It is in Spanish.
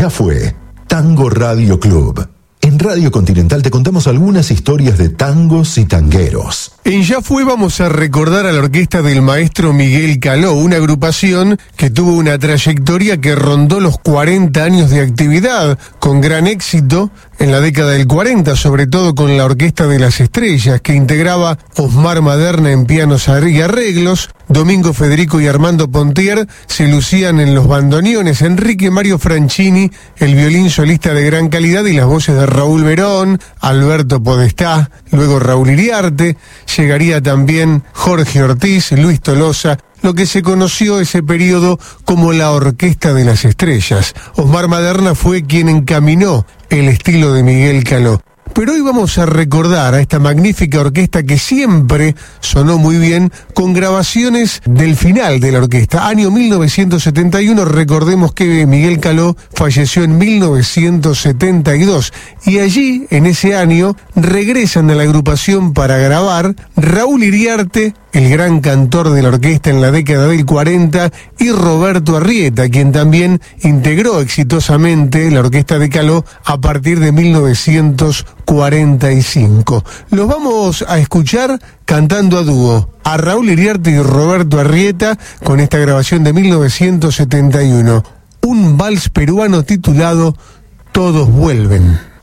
Ya fue Tango Radio Club. En Radio Continental te contamos algunas historias de tangos y tangueros. En Ya Fue vamos a recordar a la orquesta del maestro Miguel Caló, una agrupación que tuvo una trayectoria que rondó los 40 años de actividad, con gran éxito en la década del 40, sobre todo con la Orquesta de las Estrellas, que integraba Osmar Maderna en pianos y arreglos, Domingo Federico y Armando Pontier se lucían en los bandoneones, Enrique Mario Franchini, el violín solista de gran calidad, y las voces de Raúl Verón, Alberto Podestá, luego Raúl Iriarte, llegaría también Jorge Ortiz, Luis Tolosa, lo que se conoció ese periodo como la Orquesta de las Estrellas. Osmar Maderna fue quien encaminó el estilo de Miguel Caló. Pero hoy vamos a recordar a esta magnífica orquesta que siempre sonó muy bien, con grabaciones del final de la orquesta. Año 1971, recordemos que Miguel Caló falleció en 1972, y allí, en ese año, regresan a la agrupación para grabar Raúl Iriarte, el gran cantor de la orquesta en la década del 40, y Roberto Arrieta, quien también integró exitosamente la orquesta de Caló a partir de 1945. Los vamos a escuchar cantando a dúo, a Raúl Iriarte y Roberto Arrieta, con esta grabación de 1971, un vals peruano titulado Todos Vuelven.